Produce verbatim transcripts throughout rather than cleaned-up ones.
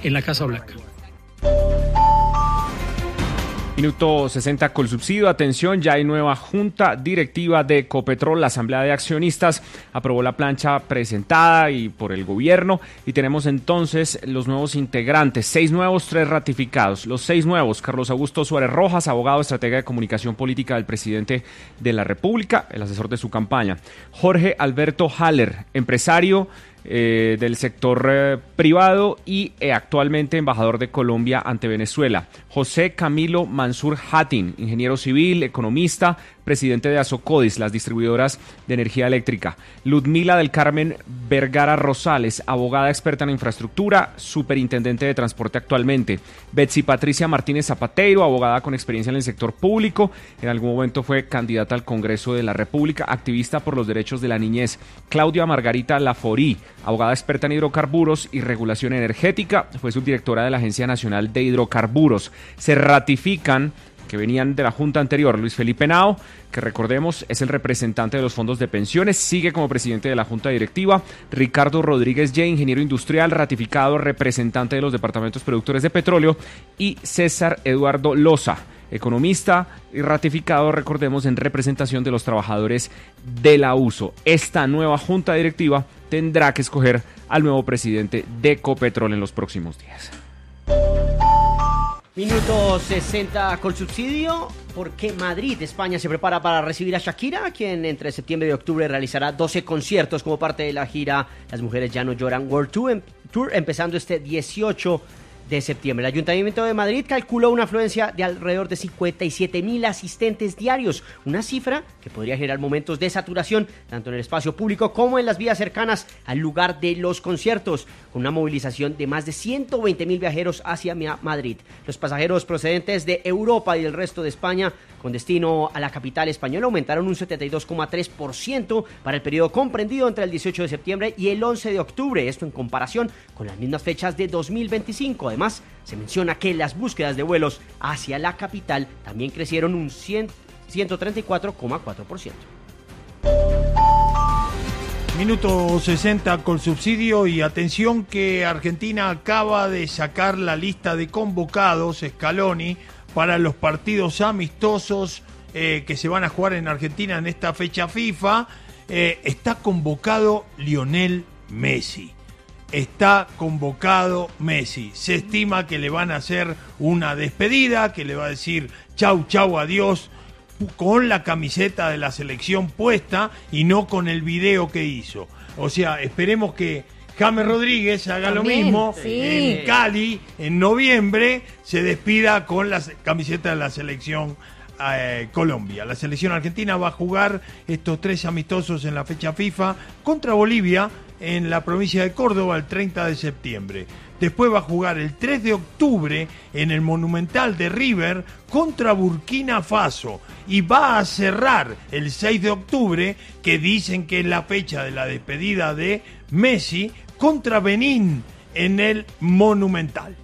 en la Casa Blanca. Minuto sesenta Colsubsidio. Atención, ya hay nueva junta directiva de Ecopetrol. La Asamblea de Accionistas aprobó la plancha presentada y por el gobierno y tenemos entonces los nuevos integrantes, seis nuevos, tres ratificados. Los seis nuevos: Carlos Augusto Suárez Rojas, abogado, estratega de comunicación política del presidente de la República, el asesor de su campaña. Jorge Alberto Haller, empresario Eh, del sector eh, privado y eh, actualmente embajador de Colombia ante Venezuela. José Camilo Mansur Hatin, ingeniero civil, economista, presidente de Asocodis, las distribuidoras de energía eléctrica. Ludmila del Carmen Vergara Rosales, abogada experta en infraestructura, superintendente de transporte actualmente. Betsy Patricia Martínez Zapateiro, abogada con experiencia en el sector público, en algún momento fue candidata al Congreso de la República, activista por los derechos de la niñez. Claudia Margarita Laforí, abogada experta en hidrocarburos y regulación energética, fue subdirectora de la Agencia Nacional de Hidrocarburos. Se ratifican, que venían de la junta anterior, Luis Felipe Henao, que recordemos es el representante de los fondos de pensiones, sigue como presidente de la junta directiva. Ricardo Rodríguez J., ingeniero industrial, ratificado, representante de los departamentos productores de petróleo. Y César Eduardo Loza, economista y ratificado, recordemos, en representación de los trabajadores de la U S O. Esta nueva junta directiva tendrá que escoger al nuevo presidente de Ecopetrol en los próximos días. Minuto sesenta Colsubsidio, porque Madrid, España, se prepara para recibir a Shakira, quien entre septiembre y octubre realizará doce conciertos como parte de la gira Las Mujeres Ya No Lloran World Tour, empezando este dieciocho de septiembre. El Ayuntamiento de Madrid calculó una afluencia de alrededor de cincuenta y siete mil asistentes diarios, una cifra que podría generar momentos de saturación tanto en el espacio público como en las vías cercanas al lugar de los conciertos, con una movilización de más de ciento veinte mil viajeros hacia Madrid. Los pasajeros procedentes de Europa y del resto de España con destino a la capital española aumentaron un setenta y dos coma tres por ciento para el periodo comprendido entre el dieciocho de septiembre y el once de octubre, esto en comparación con las mismas fechas de dos mil veinticinco. Además, se menciona que las búsquedas de vuelos hacia la capital también crecieron un ciento treinta y cuatro coma cuatro por ciento. Minuto sesenta Colsubsidio, y atención que Argentina acaba de sacar la lista de convocados, Scaloni, para los partidos amistosos eh, que se van a jugar en Argentina en esta fecha FIFA. Eh, está convocado Lionel Messi. Está convocado Messi. Se estima que le van a hacer una despedida, que le va a decir chau, chau, adiós, con la camiseta de la selección puesta y no con el video que hizo. O sea, esperemos que James Rodríguez haga También, lo mismo sí. en Cali, en noviembre, se despida con la camiseta de la selección eh, Colombia. La selección argentina va a jugar estos tres amistosos en la fecha FIFA contra Bolivia en la provincia de Córdoba el treinta de septiembre. Después va a jugar el tres de octubre en el Monumental de River contra Burkina Faso. Y va a cerrar el seis de octubre, que dicen que es la fecha de la despedida de Messi, contra Benín en el Monumental.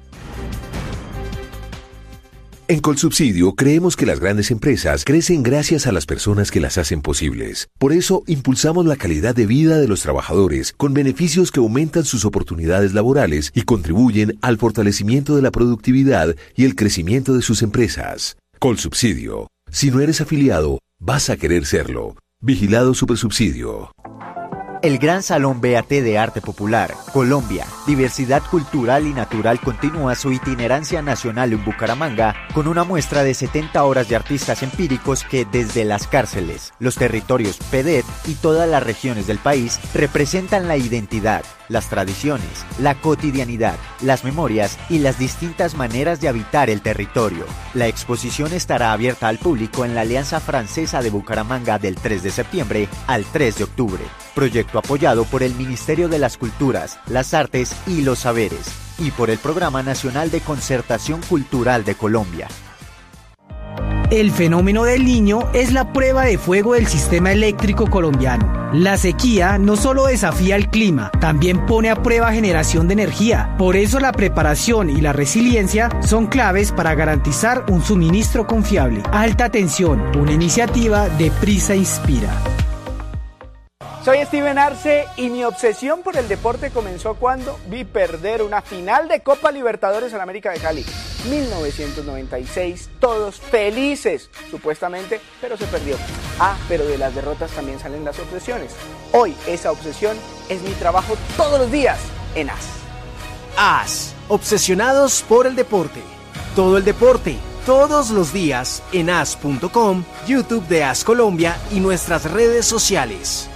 En Colsubsidio creemos que las grandes empresas crecen gracias a las personas que las hacen posibles. Por eso impulsamos la calidad de vida de los trabajadores con beneficios que aumentan sus oportunidades laborales y contribuyen al fortalecimiento de la productividad y el crecimiento de sus empresas. Colsubsidio. Si no eres afiliado, vas a querer serlo. Vigilado Supersubsidio. El Gran Salón B A T de Arte Popular, Colombia, Diversidad Cultural y Natural continúa su itinerancia nacional en Bucaramanga con una muestra de setenta horas de artistas empíricos que desde las cárceles, los territorios P D E T y todas las regiones del país representan la identidad, las tradiciones, la cotidianidad, las memorias y las distintas maneras de habitar el territorio. La exposición estará abierta al público en la Alianza Francesa de Bucaramanga del tres de septiembre al tres de octubre. Proyecto apoyado por el Ministerio de las Culturas, las Artes y los Saberes y por el Programa Nacional de Concertación Cultural de Colombia. El fenómeno del Niño es la prueba de fuego del sistema eléctrico colombiano. La sequía no solo desafía el clima, también pone a prueba generación de energía. Por eso la preparación y la resiliencia son claves para garantizar un suministro confiable. Alta tensión, una iniciativa de Prisa Inspira. Soy Steven Arce y mi obsesión por el deporte comenzó cuando vi perder una final de Copa Libertadores en América de Cali. mil novecientos noventa y seis, todos felices, supuestamente, pero se perdió. Ah, pero de las derrotas también salen las obsesiones. Hoy esa obsesión es mi trabajo todos los días en A S. A S, obsesionados por el deporte. Todo el deporte, todos los días en A S punto com, YouTube de A S Colombia y nuestras redes sociales.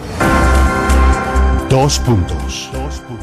Dos puntos. Dos puntos.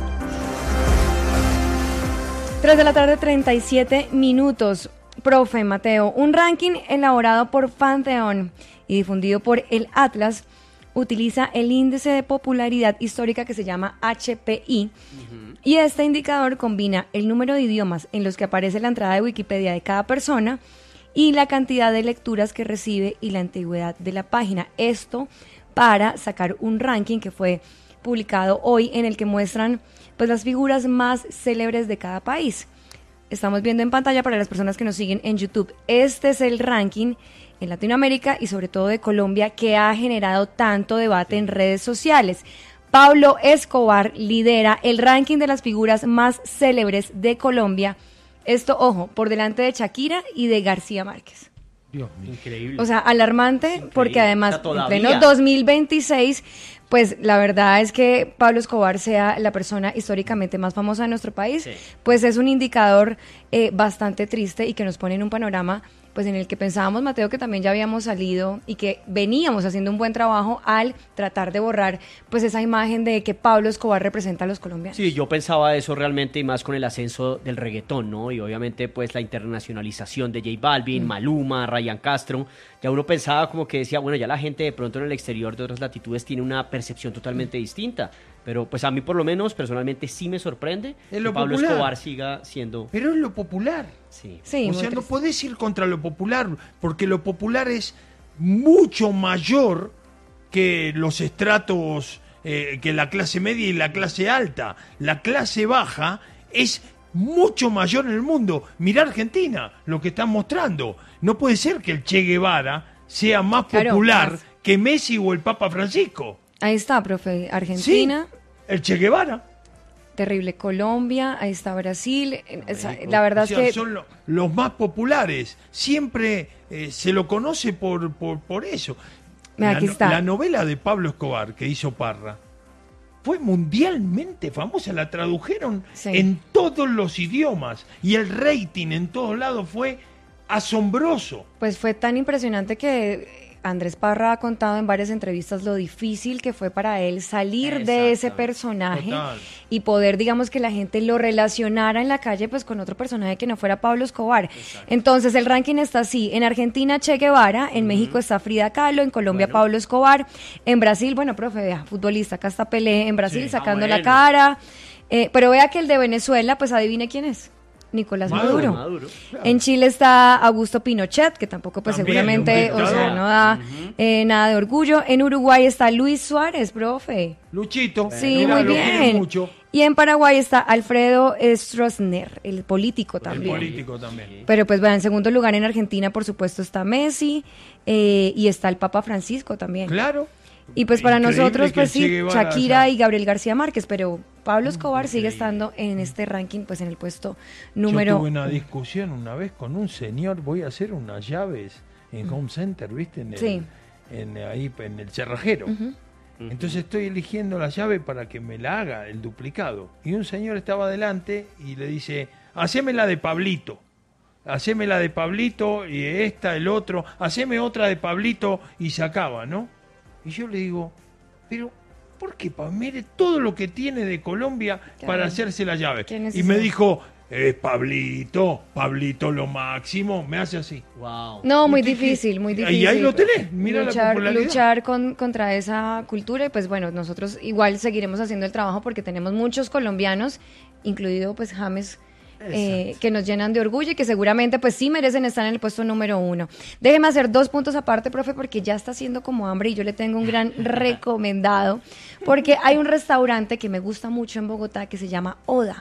tres de la tarde, treinta y siete minutos. Profe Mateo, un ranking elaborado por Pantheon y difundido por el Atlas utiliza el índice de popularidad histórica que se llama H P I, uh-huh. y este indicador combina el número de idiomas en los que aparece la entrada de Wikipedia de cada persona y la cantidad de lecturas que recibe y la antigüedad de la página. Esto para sacar un ranking que fue publicado hoy en el que muestran pues las figuras más célebres de cada país. Estamos viendo en pantalla para las personas que nos siguen en YouTube. Este es el ranking en Latinoamérica y sobre todo de Colombia que ha generado tanto debate en redes sociales. Pablo Escobar lidera el ranking de las figuras más célebres de Colombia. Esto, ojo, por delante de Shakira y de García Márquez. Dios mío. Increíble. O sea, alarmante, increíble. Porque además en pleno dos mil veintiséis, pues la verdad es que Pablo Escobar sea la persona históricamente más famosa de nuestro país, sí. Pues es un indicador eh, bastante triste y que nos pone en un panorama pues en el que pensábamos, Mateo, que también ya habíamos salido y que veníamos haciendo un buen trabajo al tratar de borrar pues esa imagen de que Pablo Escobar representa a los colombianos. Sí, yo pensaba eso realmente y más con el ascenso del reggaetón, ¿no? Y obviamente pues la internacionalización de J Balvin, mm. Maluma, Ryan Castro. Ya uno pensaba como que decía, bueno, ya la gente de pronto en el exterior de otras latitudes tiene una percepción totalmente mm. distinta. Pero pues a mí por lo menos personalmente sí me sorprende que Pablo popular. Escobar siga siendo... Pero es lo popular. Sí. sí o sea, no podés ir contra lo popular, porque lo popular es mucho mayor que los estratos, eh, que la clase media y la clase alta. La clase baja es mucho mayor en el mundo. Mirá Argentina, lo que están mostrando. No puede ser que el Che Guevara sea más claro, popular más. que Messi o el Papa Francisco. Ahí está, profe. Argentina. Sí, el Che Guevara. Terrible Colombia, ahí está Brasil. La verdad o sea, es que... son lo, los más populares. Siempre eh, se lo conoce por, por, por eso. Aquí la, está. La novela de Pablo Escobar que hizo Parra fue mundialmente famosa. La tradujeron sí. en todos los idiomas. Y el rating en todos lados fue asombroso. Pues fue tan impresionante que... Andrés Parra ha contado en varias entrevistas lo difícil que fue para él salir de ese personaje Total. y poder, digamos, que la gente lo relacionara en la calle pues con otro personaje que no fuera Pablo Escobar. Exacto. Entonces el ranking está así: en Argentina Che Guevara, en uh-huh. México está Frida Kahlo, en Colombia bueno. Pablo Escobar, en Brasil, bueno, profe, vea, futbolista, acá está Pelé, en Brasil sí. sacando ah, bueno. la cara, eh, pero vea que el de Venezuela, pues adivine quién es. Nicolás Maduro. Maduro. Claro. En Chile está Augusto Pinochet, que tampoco pues También, seguramente, o sea, no da uh-huh. eh, nada de orgullo. En Uruguay está Luis Suárez, profe. Luchito. Sí, Mira, muy bien. Mucho. Y en Paraguay está Alfredo Stroessner, el político también. El político también. Pero pues bueno, en segundo lugar en Argentina, por supuesto, está Messi eh, y está el Papa Francisco también. Claro. Y pues para Increíble nosotros, pues sí, Shakira o sea, y Gabriel García Márquez, pero Pablo Escobar Increíble. sigue estando en este ranking, pues en el puesto número... Yo tuve una discusión una vez con un señor, voy a hacer unas llaves en Home Center, ¿viste? En el, sí. en, ahí, en el cerrajero. Uh-huh. Entonces estoy eligiendo la llave para que me la haga, el duplicado. Y un señor estaba adelante y le dice, haceme la de Pablito. Haceme la de Pablito y esta, el otro. Haceme otra de Pablito y se acaba, ¿no? Y yo le digo, pero ¿por qué? Mire todo lo que tiene de Colombia claro. para hacerse la llave. Y me dijo, es Pablito, Pablito lo máximo. Me hace así. Wow. No, muy difícil, muy difícil. Y ahí lo tenés, mira luchar, la popularidad. Luchar con, contra esa cultura y pues bueno, nosotros igual seguiremos haciendo el trabajo porque tenemos muchos colombianos, incluido pues James, Eh, que nos llenan de orgullo y que seguramente pues sí merecen estar en el puesto número uno. Déjeme hacer dos puntos aparte, profe, porque ya está haciendo como hambre y yo le tengo un gran recomendado, porque hay un restaurante que me gusta mucho en Bogotá que se llama Oda.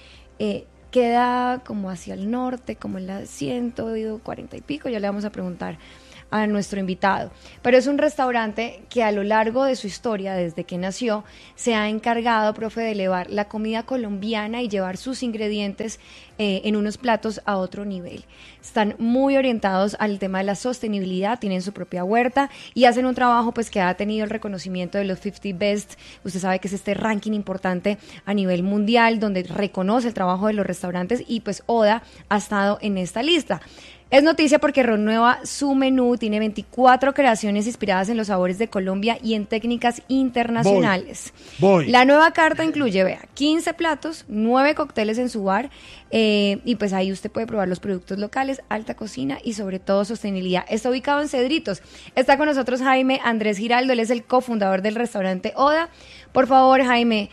Eh, queda como hacia el norte, como en la ciento cuarenta y pico, ya le vamos a preguntar a nuestro invitado. Pero es un restaurante que a lo largo de su historia, desde que nació, se ha encargado, profe, de elevar la comida colombiana y llevar sus ingredientes eh, en unos platos a otro nivel. Están muy orientados al tema de la sostenibilidad, tienen su propia huerta y hacen un trabajo pues que ha tenido el reconocimiento de los cincuenta Best. Usted sabe que es este ranking importante a nivel mundial donde reconoce el trabajo de los restaurantes y pues Oda ha estado en esta lista. Es noticia porque renueva su menú, tiene veinticuatro creaciones inspiradas en los sabores de Colombia y en técnicas internacionales. Voy, voy. La nueva carta incluye, vea, quince platos, nueve cócteles en su bar, eh, y pues ahí usted puede probar los productos locales, alta cocina y sobre todo sostenibilidad. Está ubicado en Cedritos. Está con nosotros Jaime Andrés Giraldo, él es el cofundador del restaurante Oda. Por favor, Jaime,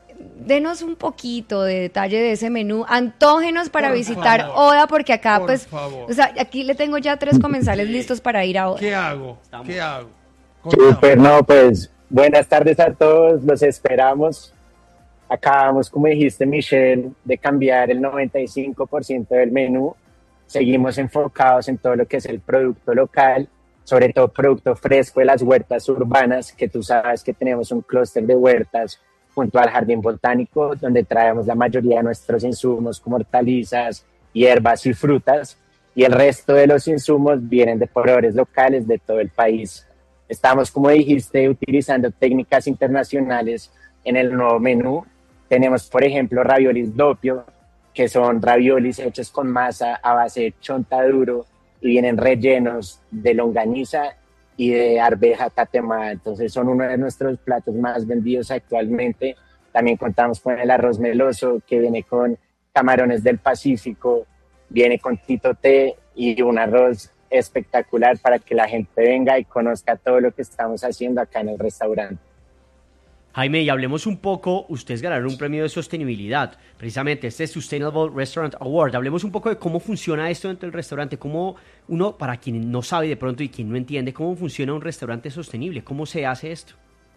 denos un poquito de detalle de ese menú, antógenos para Por visitar favor. Oda, porque acá Por pues, favor. o sea, aquí le tengo ya tres comensales listos para ir a Oda. ¿Qué hago? ¿Qué hago? Super, no, pues buenas tardes a todos, los esperamos. Acabamos, como dijiste, Michelle, de cambiar el noventa y cinco por ciento del menú. Seguimos enfocados en todo lo que es el producto local, sobre todo producto fresco de las huertas urbanas, que tú sabes que tenemos un clúster de huertas junto al Jardín Botánico, donde traemos la mayoría de nuestros insumos como hortalizas, hierbas y frutas, y el resto de los insumos vienen de proveedores locales de todo el país. Estamos, como dijiste, utilizando técnicas internacionales en el nuevo menú. Tenemos, por ejemplo, raviolis doppio, que son raviolis hechos con masa a base de chontaduro y vienen rellenos de longaniza y de arveja tatemada. Entonces son uno de nuestros platos más vendidos actualmente. También contamos con el arroz meloso, que viene con camarones del Pacífico, viene con tito té y un arroz espectacular para que la gente venga y conozca todo lo que estamos haciendo acá en el restaurante. Jaime, y hablemos un poco, ustedes ganaron un premio de sostenibilidad, precisamente este Sustainable Restaurant Award. Hablemos un poco de cómo funciona esto dentro del restaurante, cómo uno, para quien no sabe de pronto y quien no entiende, cómo funciona un restaurante sostenible, cómo se hace esto.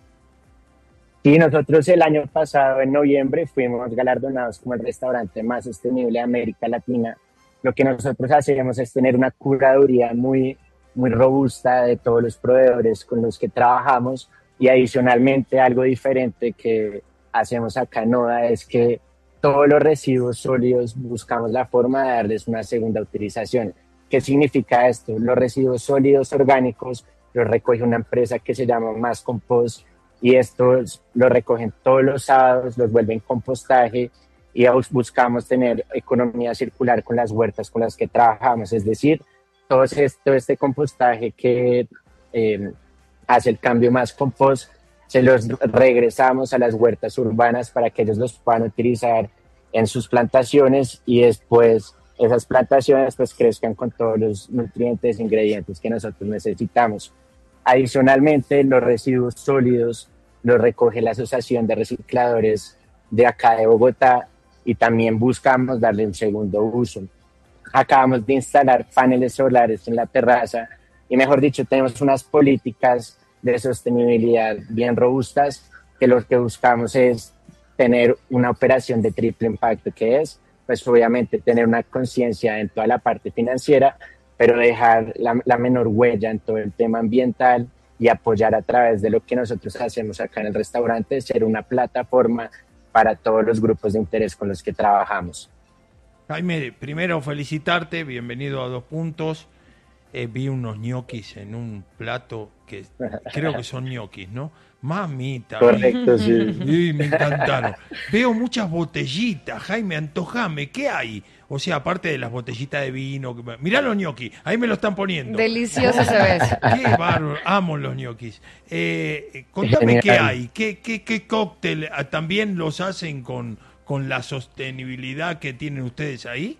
Sí, nosotros el año pasado, en noviembre, fuimos galardonados como el restaurante más sostenible de América Latina. Lo que nosotros hacemos es tener una curaduría muy, muy robusta de todos los proveedores con los que trabajamos. Y adicionalmente, algo diferente que hacemos acá en Oda es que todos los residuos sólidos buscamos la forma de darles una segunda utilización. ¿Qué significa esto? Los residuos sólidos orgánicos los recoge una empresa que se llama Más Compost, y estos los recogen todos los sábados, los vuelven compostaje, y buscamos tener economía circular con las huertas con las que trabajamos. Es decir, todo este, este compostaje que eh, hace el cambio Más Compost, se los regresamos a las huertas urbanas para que ellos los puedan utilizar en sus plantaciones, y después esas plantaciones pues crezcan con todos los nutrientes e ingredientes que nosotros necesitamos. Adicionalmente, los residuos sólidos los recoge la Asociación de Recicladores de acá de Bogotá, y también buscamos darle un segundo uso. Acabamos de instalar paneles solares en la terraza, y mejor dicho, tenemos unas políticas de sostenibilidad bien robustas, que lo que buscamos es tener una operación de triple impacto, que es, pues obviamente, tener una conciencia en toda la parte financiera, pero dejar la, la menor huella en todo el tema ambiental y apoyar a través de lo que nosotros hacemos acá en el restaurante, ser una plataforma para todos los grupos de interés con los que trabajamos. Jaime, primero felicitarte, bienvenido a Dos Puntos. Eh, vi unos ñoquis en un plato que creo que son ñoquis, ¿no? Mamita. Correcto, sí. Sí, me encantaron. Veo muchas botellitas, Jaime, antojame, ¿qué hay? O sea, aparte de las botellitas de vino. Mirá los ñoquis, ahí me lo están poniendo. Delicioso se ve. Qué bárbaro, amo los ñoquis. Eh, contame qué hay, qué, qué, qué cóctel también los hacen con, con la sostenibilidad que tienen ustedes ahí.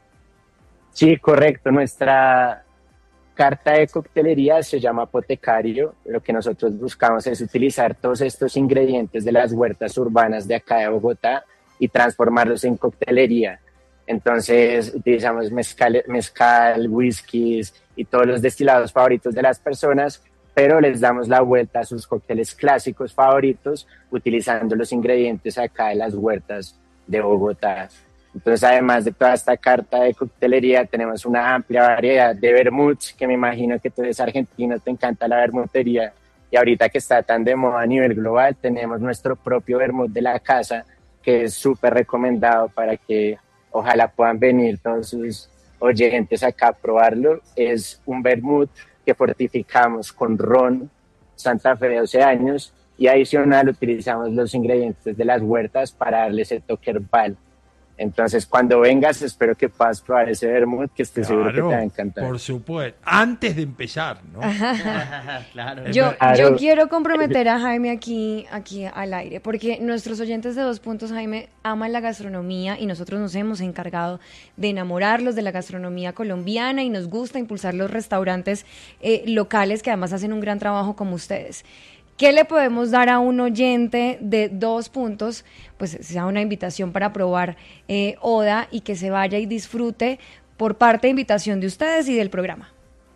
Sí, correcto. Nuestra carta de coctelería se llama Apotecario. Lo que nosotros buscamos es utilizar todos estos ingredientes de las huertas urbanas de acá de Bogotá y transformarlos en coctelería. Entonces utilizamos mezcal, mezcal, whiskies y todos los destilados favoritos de las personas, pero les damos la vuelta a sus cócteles clásicos favoritos utilizando los ingredientes acá de las huertas de Bogotá. Entonces, además de toda esta carta de coctelería, tenemos una amplia variedad de vermuts, que me imagino que tú eres argentino, te encanta la vermutería. Y ahorita que está tan de moda a nivel global, tenemos nuestro propio vermut de la casa, que es súper recomendado para que ojalá puedan venir todos sus oyentes acá a probarlo. Es un vermut que fortificamos con ron Santa Fe de doce años y adicional utilizamos los ingredientes de las huertas para darle ese toque herbal. Entonces, cuando vengas, espero que puedas probar ese vermut, que estoy Claro, seguro que te va a encantar. Por supuesto. Antes de empezar, ¿no? Claro. Yo, Claro. yo quiero comprometer a Jaime aquí, aquí al aire, porque nuestros oyentes de Dos Puntos, Jaime, aman la gastronomía y nosotros nos hemos encargado de enamorarlos de la gastronomía colombiana y nos gusta impulsar los restaurantes eh, locales que además hacen un gran trabajo como ustedes. ¿Qué le podemos dar a un oyente de Dos Puntos? Pues sea una invitación para probar eh, Oda y que se vaya y disfrute por parte de invitación de ustedes y del programa.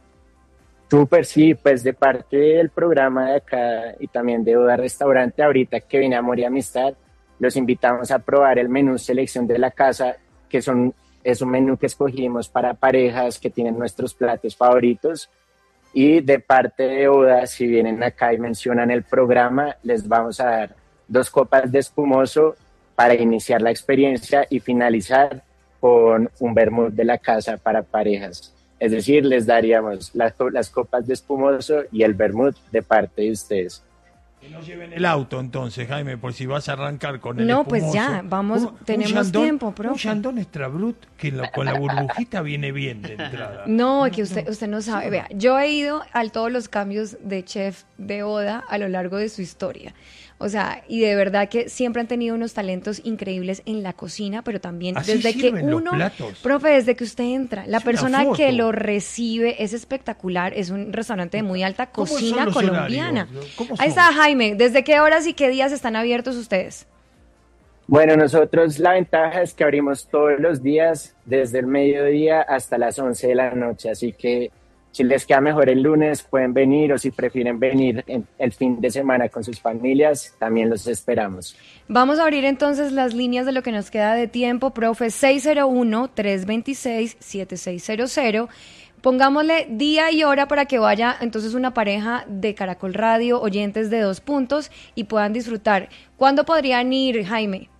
Súper, sí, pues de parte del programa de acá y también de Oda Restaurante, ahorita que viene Amor y Amistad, los invitamos a probar el menú Selección de la Casa, que son, es un menú que escogimos para parejas que tienen nuestros platos favoritos. Y de parte de Oda, si vienen acá y mencionan el programa, les vamos a dar dos copas de espumoso para iniciar la experiencia y finalizar con un vermut de la casa para parejas. Es decir, les daríamos las, las copas de espumoso y el vermut de parte de ustedes. Que no lleven el auto entonces, Jaime, por si vas a arrancar con el No, espumoso. pues ya, vamos, Un- un tenemos Chandon- tiempo, profe. Un Chandon Extra Brut que lo- con la burbujita viene bien de entrada. No, que usted, usted no sabe. Vea, yo he ido a todos los cambios de chef de Oda a lo largo de su historia. O sea, y de verdad que siempre han tenido unos talentos increíbles en la cocina, pero también Así desde que sirven los uno, platos. profe, desde que usted entra, la Es una persona foto. que lo recibe es espectacular, es un restaurante de muy alta ¿Cómo son cocina los colombiana. horarios? ¿Cómo Ahí son? está Jaime, ¿desde qué horas y qué días están abiertos ustedes? Bueno, nosotros la ventaja es que abrimos todos los días desde el mediodía hasta las once de la noche, así que si les queda mejor el lunes pueden venir o si prefieren venir en el fin de semana con sus familias, también los esperamos. Vamos a abrir entonces las líneas de lo que nos queda de tiempo, profe, seis cero uno, tres dos seis, siete seis cero cero. Pongámosle día y hora para que vaya entonces una pareja de Caracol Radio, oyentes de Dos Puntos, y puedan disfrutar. ¿Cuándo podrían ir, Jaime?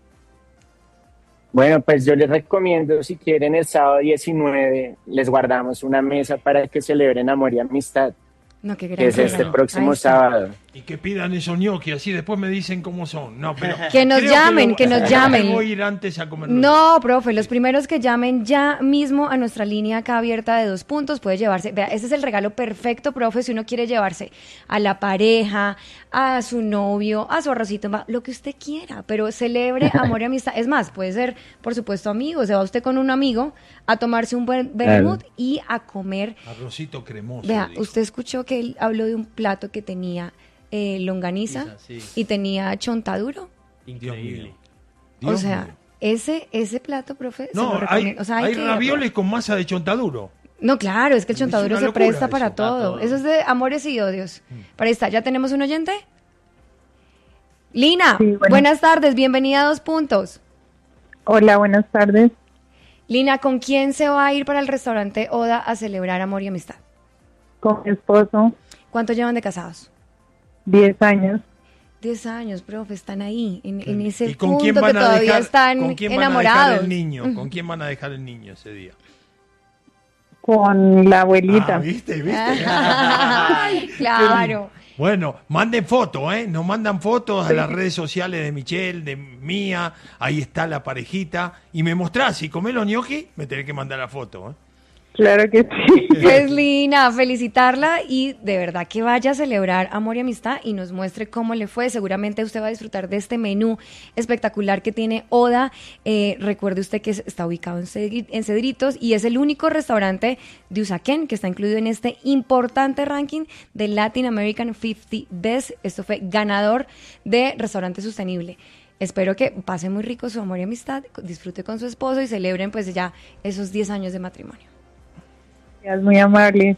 Bueno, pues yo les recomiendo, si quieren, el sábado diecinueve, les guardamos una mesa para que celebren Amor y Amistad, No, qué gran que es cosa. este próximo Ahí está. sábado. Y que pidan esos ñoquis, así después me dicen cómo son. No, pero Que nos creo llamen, lo- que nos llamen. Voy a ir antes a comer. No, profe, los primeros que llamen ya mismo a nuestra línea acá abierta de Dos Puntos puede llevarse, vea, ese es el regalo perfecto, profe, si uno quiere llevarse a la pareja, a su novio, a su arrocito, va, lo que usted quiera, pero celebre amor y amistad. Es más, puede ser, por supuesto, amigo, se va usted con un amigo a tomarse un buen vermut y a comer. Arrocito cremoso. Vea, dijo. usted escuchó que él habló de un plato que tenía eh, longaniza Pizza, sí. y tenía chontaduro. Increíble. O Dios sea, mío. ese ese plato, profe, se No, lo hay, recomiendo. O sea, hay que- ravioles con masa de chontaduro. No, claro, es que el Es chontaduro una se locura presta eso. para todo. todo. Eso es de amores y odios. Para ahí está, ¿ya tenemos un oyente? Lina, Sí, bueno. buenas tardes, bienvenida a Dos Puntos. Hola, buenas tardes. Lina, ¿con quién se va a ir para el restaurante Oda a celebrar amor y amistad? Con mi esposo, ¿Cuánto llevan de casados? diez años. Diez años, profe, están ahí, en, en ese ¿Y con punto quién que van a todavía dejar, están con quién van a enamorados. dejar el niño? ¿Con quién van a dejar el niño ese día? Con la abuelita. Ah, ¿viste? ¿Viste? Ay, claro. Bueno, manden fotos, ¿eh? Nos mandan fotos a las redes sociales de Michelle, de Mía. Ahí está la parejita. Y me mostrás, si comés los gnocchi, me tenés que mandar la foto, ¿eh? Claro que sí. Pues Lina, felicitarla y de verdad que vaya a celebrar amor y amistad y nos muestre cómo le fue. Seguramente usted va a disfrutar de este menú espectacular que tiene Oda. Eh, recuerde usted que es- está ubicado en, Cedri- en Cedritos y es el único restaurante de Usaquén que está incluido en este importante ranking de Latin American cincuenta Best. Esto fue ganador de Restaurante Sostenible. Espero que pase muy rico su amor y amistad, disfrute con su esposo y celebren pues ya esos diez años de matrimonio. Es muy amable.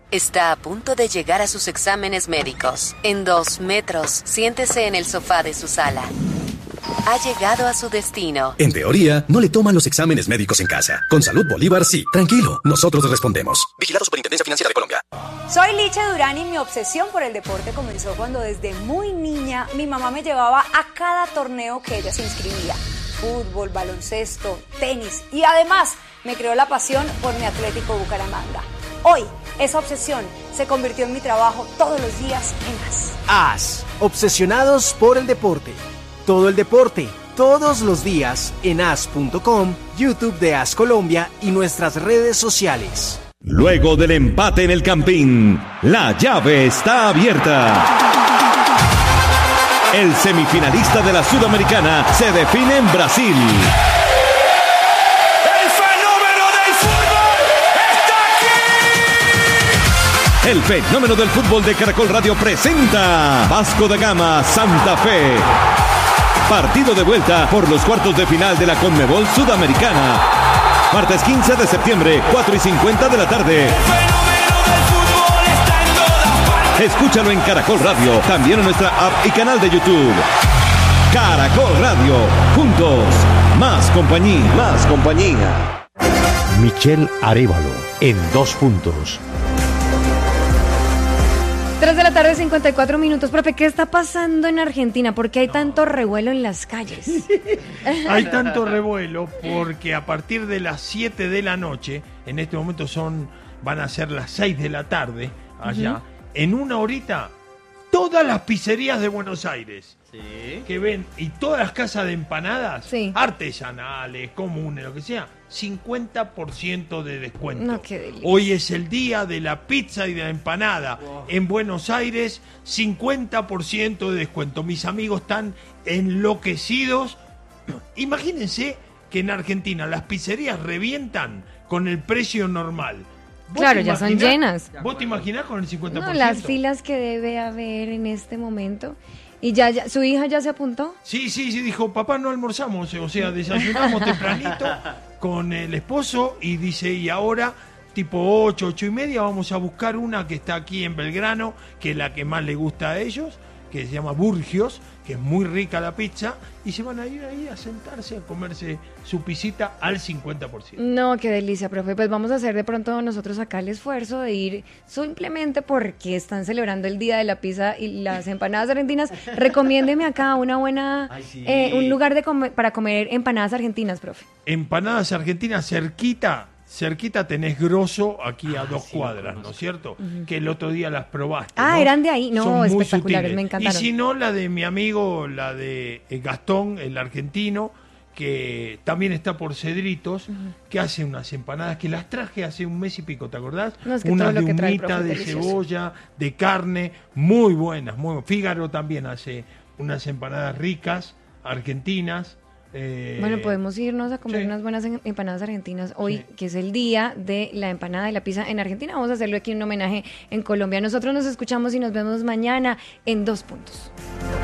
Está a punto de llegar a sus exámenes médicos. En dos metros, siéntese en el sofá de su sala. Ha llegado a su destino. En teoría, no le toman los exámenes médicos en casa. Con Salud Bolívar, sí. Tranquilo, nosotros respondemos. Vigilado Superintendencia Financiera de Colombia. Soy Liche Durán y mi obsesión por el deporte comenzó cuando desde muy niña mi mamá me llevaba a cada torneo que ella se inscribía. Fútbol, baloncesto, tenis y además me creó la pasión por mi Atlético Bucaramanga. Hoy, esa obsesión se convirtió en mi trabajo todos los días en A S. A S, obsesionados por el deporte. Todo el deporte, todos los días en A S punto com, YouTube de A S Colombia y nuestras redes sociales. Luego del empate en el Campín, la llave está abierta. El semifinalista de la Sudamericana se define en Brasil. El fenómeno del fútbol de Caracol Radio presenta Vasco da Gama Santa Fe. Partido de vuelta por los cuartos de final de la Conmebol Sudamericana. Martes quince de septiembre, cuatro y cincuenta de la tarde. Escúchalo en Caracol Radio, también en nuestra app y canal de YouTube. Caracol Radio, juntos, más compañía. Más compañía. Michelle Arévalo, en dos puntos. tres de la tarde, cincuenta y cuatro minutos. Profe, ¿qué está pasando en Argentina? ¿Por qué hay tanto revuelo en las calles? Hay tanto revuelo porque a partir de las siete de la noche, en este momento son van a ser las seis de la tarde allá, uh-huh. En una horita, todas las pizzerías de Buenos Aires sí. que ven, y todas las casas de empanadas, sí. artesanales, comunes, lo que sea, cincuenta por ciento de descuento. No, qué delicia. Hoy es el día de la pizza y de la empanada. Wow. En Buenos Aires, cincuenta por ciento de descuento. Mis amigos están enloquecidos. Imagínense que en Argentina las pizzerías revientan con el precio normal. Claro, ya son llenas. ¿Vos te imaginás con el cincuenta por ciento? No, las filas que debe haber en este momento. ¿Y ya, ya su hija ya se apuntó? Sí, sí, sí, dijo, papá, no almorzamos, o sea, desayunamos tempranito con el esposo y dice, y ahora, tipo ocho, ocho y media, vamos a buscar una que está aquí en Belgrano, que es la que más le gusta a ellos, que se llama Burgios, que es muy rica la pizza, y se van a ir ahí a sentarse a comerse su pisita al cincuenta por ciento. No, qué delicia, profe. Pues vamos a hacer de pronto nosotros acá el esfuerzo de ir simplemente porque están celebrando el Día de la Pizza y las empanadas argentinas. Recomiéndeme acá una buena, Ay, sí. eh, un lugar de come, para comer empanadas argentinas, profe. Empanadas argentinas cerquita. Cerquita tenés Grosso aquí ah, a dos sí, cuadras, ¿no es cierto? Uh-huh. Que el otro día las probaste. Ah, ¿no? Eran de ahí. No, Son espectaculares, me encantaron. Y si no, la de mi amigo, la de Gastón, el argentino, que también está por Cedritos, uh-huh. que hace unas empanadas que las traje hace un mes y pico, ¿te acordás? No, es que unas todo lo de que trae, humita, profe, de delicioso. Cebolla, de carne, muy buenas, muy buenas. Fígaro también hace unas empanadas ricas, argentinas. Eh, bueno, podemos irnos a comer sí. unas buenas empanadas argentinas hoy, sí. que es el día de la empanada y la pizza en Argentina. Vamos a hacerlo aquí en un homenaje en Colombia. Nosotros nos escuchamos y nos vemos mañana en Dos Puntos.